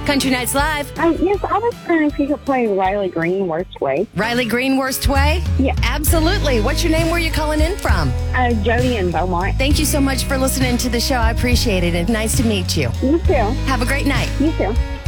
Country Nights Live. Yes, I was wondering if you could play Riley Green, Worst Way. Riley Green, Worst Way? Yeah. Absolutely. What's your name? Where are you calling in from? Jody in Beaumont. Thank you so much for listening to the show. I appreciate it. It's nice to meet you. You too. Have a great night. You too.